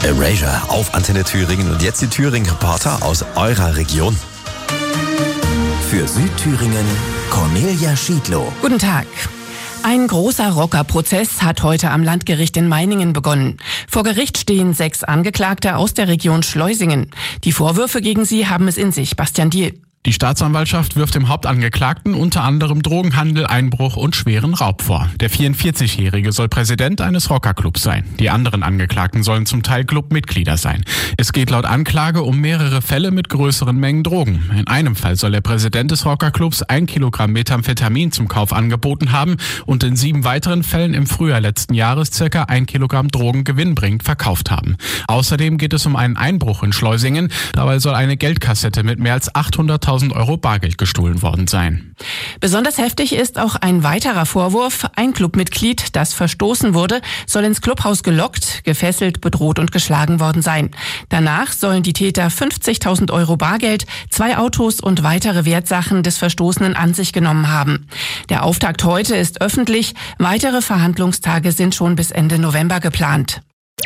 Erasure auf Antenne Thüringen und jetzt die Thüringen-Reporter aus eurer Region. Für Südthüringen Cornelia Schiedlow. Guten Tag. Ein großer Rockerprozess hat heute am Landgericht in Meiningen begonnen. Vor Gericht stehen 6 Angeklagte aus der Region Schleusingen. Die Vorwürfe gegen sie haben es in sich. Bastian Diehl. Die Staatsanwaltschaft wirft dem Hauptangeklagten unter anderem Drogenhandel, Einbruch und schweren Raub vor. Der 44-Jährige soll Präsident eines Rockerclubs sein. Die anderen Angeklagten sollen zum Teil Clubmitglieder sein. Es geht laut Anklage um mehrere Fälle mit größeren Mengen Drogen. In einem Fall soll der Präsident des Rockerclubs 1 Kilogramm Methamphetamin zum Kauf angeboten haben und in 7 weiteren Fällen im Frühjahr letzten Jahres circa 1 Kilogramm Drogen gewinnbringend verkauft haben. Außerdem geht es um einen Einbruch in Schleusingen. Dabei soll eine Geldkassette mit mehr als 800.000 Euro Bargeld gestohlen worden sein. Besonders heftig ist auch ein weiterer Vorwurf. Ein Clubmitglied, das verstoßen wurde, soll ins Clubhaus gelockt, gefesselt, bedroht und geschlagen worden sein. Danach sollen die Täter 50.000 Euro Bargeld, 2 Autos und weitere Wertsachen des Verstoßenen an sich genommen haben. Der Auftakt heute ist öffentlich. Weitere Verhandlungstage sind schon bis Ende November geplant.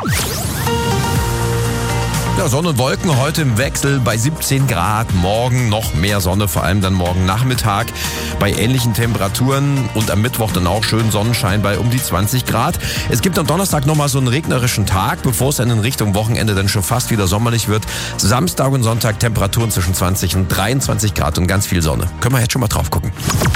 Ja, Sonne und Wolken heute im Wechsel bei 17 Grad. Morgen noch mehr Sonne, vor allem dann morgen Nachmittag bei ähnlichen Temperaturen und am Mittwoch dann auch schön Sonnenschein bei um die 20 Grad. Es gibt am Donnerstag nochmal so einen regnerischen Tag, bevor es dann in Richtung Wochenende dann schon fast wieder sommerlich wird. Samstag und Sonntag Temperaturen zwischen 20 und 23 Grad und ganz viel Sonne. Können wir jetzt schon mal drauf gucken.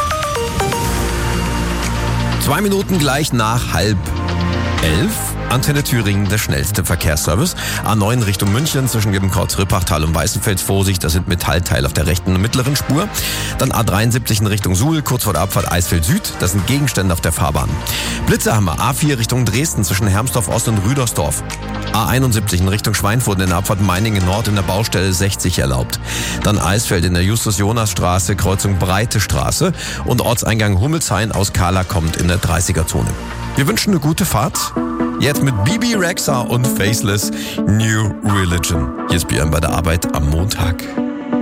2 Minuten gleich nach 10:30. Antenne Thüringen, der schnellste Verkehrsservice. A9 Richtung München zwischen Gibbenkreuz-Rippachtal und Weißenfels. Vorsicht, das sind Metallteile auf der rechten und mittleren Spur. Dann A73 in Richtung Suhl, kurz vor der Abfahrt Eisfeld Süd. Das sind Gegenstände auf der Fahrbahn. Blitze haben wir. A4 Richtung Dresden zwischen Hermsdorf Ost und Rüdersdorf. A71 in Richtung Schweinfurt in der Abfahrt Meiningen Nord in der Baustelle 60 erlaubt. Dann Eisfeld in der Justus-Jonas-Straße, Kreuzung Breite Straße. Und Ortseingang Hummelshain aus Kahla kommt in der 30er-Zone. Wir wünschen eine gute Fahrt. Jetzt mit Bibi Rexha und Faceless New Religion. Hier ist Björn bei der Arbeit am Montag.